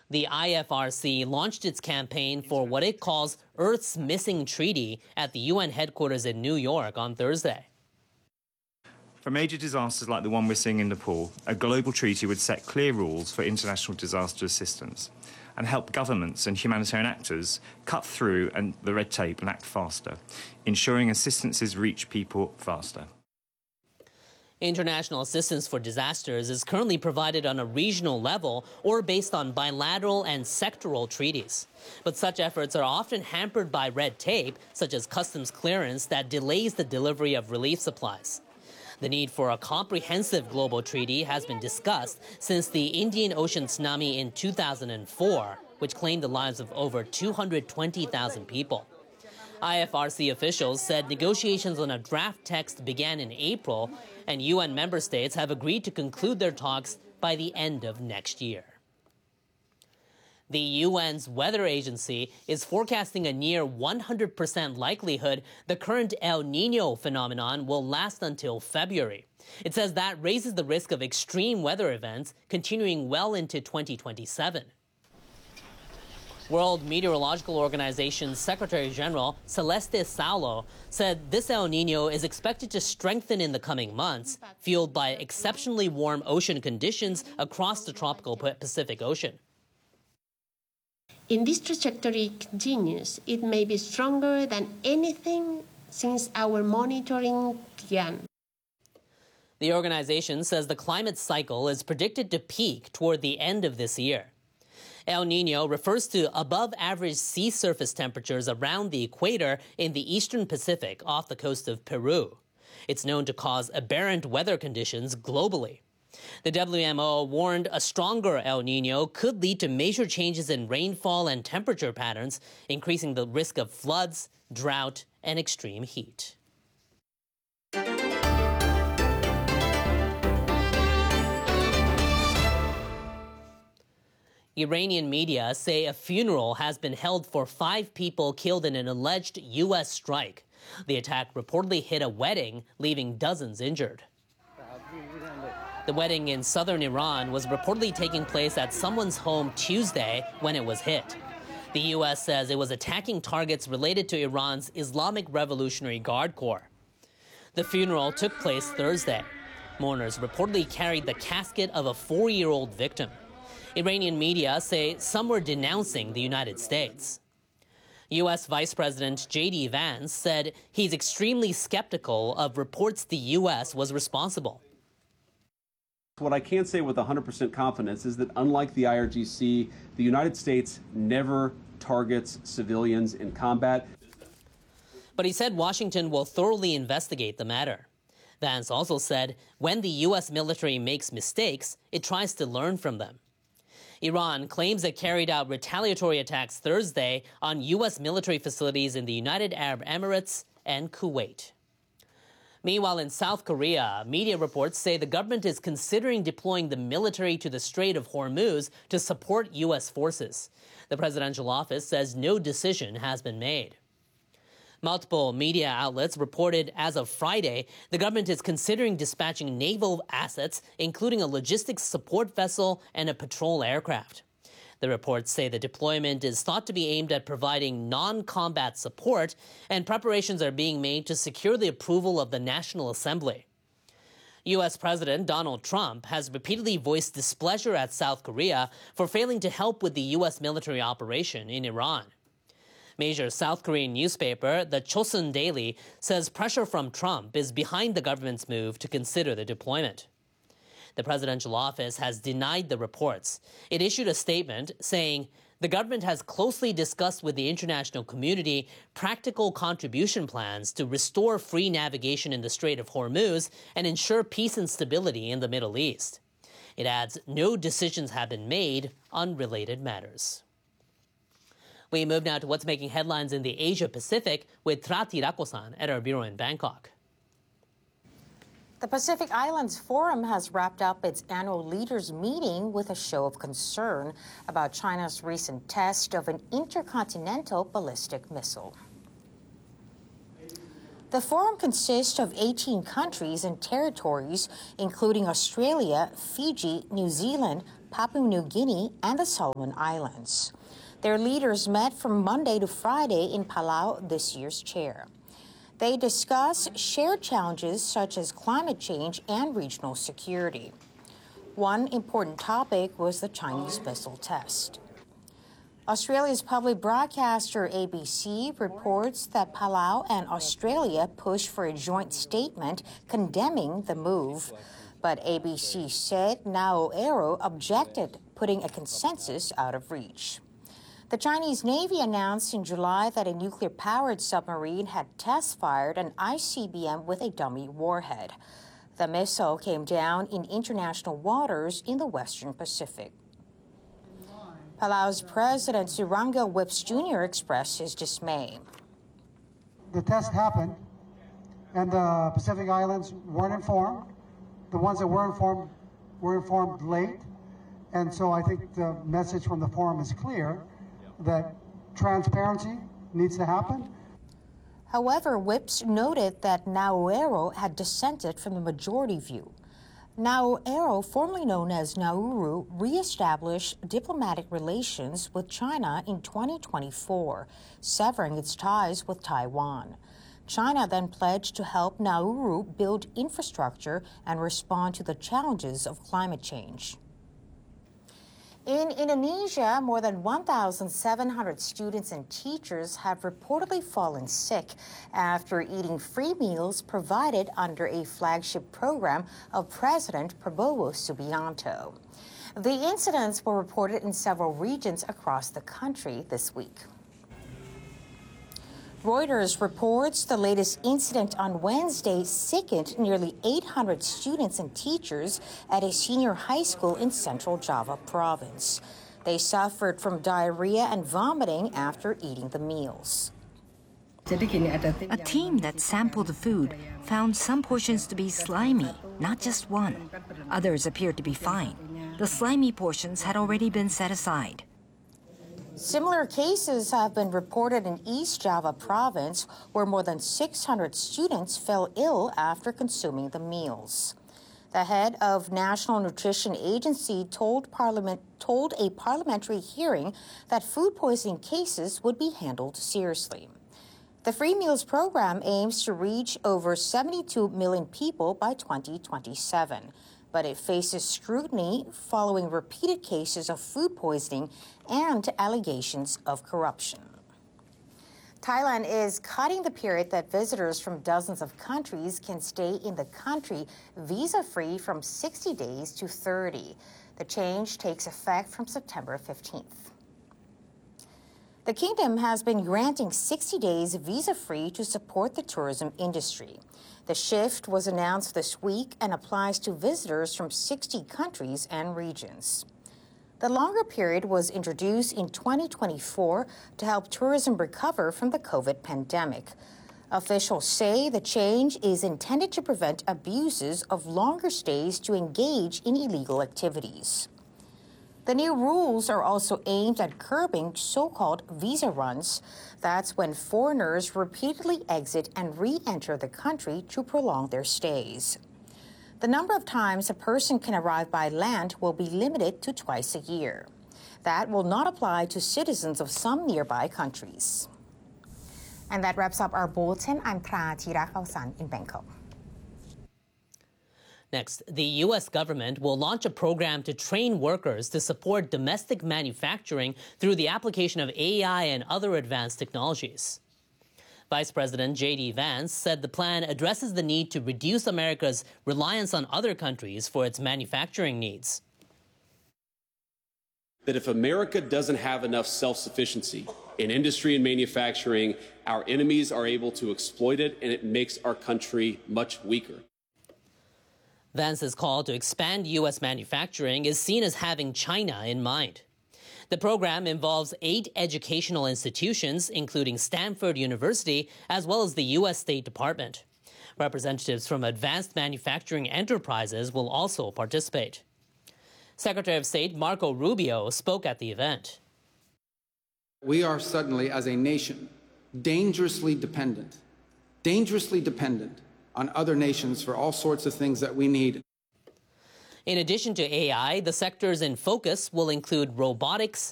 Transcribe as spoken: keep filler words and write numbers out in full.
The I F R C launched its campaign for what it calls Earth's Missing Treaty at the U N headquarters in New York on Thursday. For major disasters like the one we're seeing in Nepal, a global treaty would set clear rules for international disaster assistance and help governments and humanitarian actors cut through and the red tape and act faster, ensuring assistances reach people faster. International assistance for disasters is currently provided on a regional level or based on bilateral and sectoral treaties. But such efforts are often hampered by red tape, such as customs clearance that delays the delivery of relief supplies. The need for a comprehensive global treaty has been discussed since the Indian Ocean tsunami in two thousand four, which claimed the lives of over two hundred twenty thousand people. I F R C officials said negotiations on a draft text began in April, and U N member states have agreed to conclude their talks by the end of next year. The U N's weather agency is forecasting a near one hundred percent likelihood the current El Niño phenomenon will last until February. It says that raises the risk of extreme weather events continuing well into twenty twenty-seven. World Meteorological Organization's Secretary General Celeste Saulo said this El Niño is expected to strengthen in the coming months, fueled by exceptionally warm ocean conditions across the tropical Pacific Ocean. If this trajectory continues, it may be stronger than anything since our monitoring began. The organization says the climate cycle is predicted to peak toward the end of this year. El Niño refers to above-average sea surface temperatures around the equator in the eastern Pacific off the coast of Peru. It's known to cause aberrant weather conditions globally. The W M O warned a stronger El Niño could lead to major changes in rainfall and temperature patterns, increasing the risk of floods, drought, and extreme heat. Iranian media say a funeral has been held for five people killed in an alleged U S strike. The attack reportedly hit a wedding, leaving dozens injured. The wedding in southern Iran was reportedly taking place at someone's home Tuesday when it was hit. The U S says it was attacking targets related to Iran's Islamic Revolutionary Guard Corps. The funeral took place Thursday. Mourners reportedly carried the casket of a four-year-old victim. Iranian media say some were denouncing the United States. U S Vice President J D Vance said he's extremely skeptical of reports the U S was responsible. What I can say with one hundred percent confidence is that unlike the I R G C, the United States never targets civilians in combat. But he said Washington will thoroughly investigate the matter. Vance also said when the U S military makes mistakes, it tries to learn from them. Iran claims it carried out retaliatory attacks Thursday on U S military facilities in the United Arab Emirates and Kuwait. Meanwhile, in South Korea, media reports say the government is considering deploying the military to the Strait of Hormuz to support U S forces. The presidential office says no decision has been made. Multiple media outlets reported as of Friday, the government is considering dispatching naval assets, including a logistics support vessel and a patrol aircraft. The reports say the deployment is thought to be aimed at providing non-combat support, and preparations are being made to secure the approval of the National Assembly. U S President Donald Trump has repeatedly voiced displeasure at South Korea for failing to help with the U S military operation in Iran. Major South Korean newspaper, the Chosun Daily, says pressure from Trump is behind the government's move to consider the deployment. The presidential office has denied the reports. It issued a statement saying the government has closely discussed with the international community practical contribution plans to restore free navigation in the Strait of Hormuz and ensure peace and stability in the Middle East. It adds no decisions have been made on related matters. We move now to what's making headlines in the Asia-Pacific with Trati Rakosan at our bureau in Bangkok. The Pacific Islands Forum has wrapped up its annual leaders' meeting with a show of concern about China's recent test of an intercontinental ballistic missile. The forum consists of eighteen countries and territories, including Australia, Fiji, New Zealand, Papua New Guinea, and the Solomon Islands. Their leaders met from Monday to Friday in Palau, this year's chair. They discussed shared challenges such as climate change and regional security. One important topic was the Chinese missile test. Australia's public broadcaster A B C reports that Palau and Australia pushed for a joint statement condemning the move. But A B C said Nao Aero objected, putting a consensus out of reach. The Chinese Navy announced in July that a nuclear-powered submarine had test-fired an I C B M with a dummy warhead. The missile came down in international waters in the Western Pacific. Palau's President Suranga Whipps Junior expressed his dismay. The test happened, and the Pacific Islands weren't informed. The ones that were informed were informed late. And so I think the message from the forum is clear that transparency needs to happen. However, Whipps noted that Nao Aero had dissented from the majority view. Nao Aero, formerly known as Nauru, re-established diplomatic relations with China in twenty twenty-four, severing its ties with Taiwan. China then pledged to help Nauru build infrastructure and respond to the challenges of climate change. In Indonesia, more than one thousand seven hundred students and teachers have reportedly fallen sick after eating free meals provided under a flagship program of President Prabowo Subianto. The incidents were reported in several regions across the country this week. Reuters reports the latest incident on Wednesday sickened nearly eight hundred students and teachers at a senior high school in Central Java province. They suffered from diarrhea and vomiting after eating the meals. A team that sampled the food found some portions to be slimy, not just one. Others appeared to be fine. The slimy portions had already been set aside. Similar cases have been reported in East Java province, where more than six hundred students fell ill after consuming the meals. The head of National Nutrition Agency told Parliament told a parliamentary hearing that food poisoning cases would be handled seriously. The Free Meals program aims to reach over seventy-two million people by twenty twenty-seven. But it faces scrutiny following repeated cases of food poisoning and allegations of corruption. Thailand is cutting the period that visitors from dozens of countries can stay in the country visa-free from sixty days to thirty. The change takes effect from September fifteenth. The kingdom has been granting sixty days visa-free to support the tourism industry. The shift was announced this week and applies to visitors from sixty countries and regions. The longer period was introduced in twenty twenty-four to help tourism recover from the COVID pandemic. Officials say the change is intended to prevent abuses of longer stays to engage in illegal activities. The new rules are also aimed at curbing so-called visa runs. That's when foreigners repeatedly exit and re-enter the country to prolong their stays. The number of times a person can arrive by land will be limited to twice a year. That will not apply to citizens of some nearby countries. And that wraps up our bulletin. I'm Pra Thirakhausan in Bangkok. Next, the U S government will launch a program to train workers to support domestic manufacturing through the application of A I and other advanced technologies. Vice President J D Vance said the plan addresses the need to reduce America's reliance on other countries for its manufacturing needs. That if America doesn't have enough self-sufficiency in industry and manufacturing, our enemies are able to exploit it, and it makes our country much weaker. Vance's call to expand U S manufacturing is seen as having China in mind. The program involves eight educational institutions, including Stanford University, as well as the U S State Department. Representatives from advanced manufacturing enterprises will also participate. Secretary of State Marco Rubio spoke at the event. We are suddenly, as a nation, dangerously dependent, dangerously dependent on other nations for all sorts of things that we need. In addition to A I, the sectors in focus will include robotics,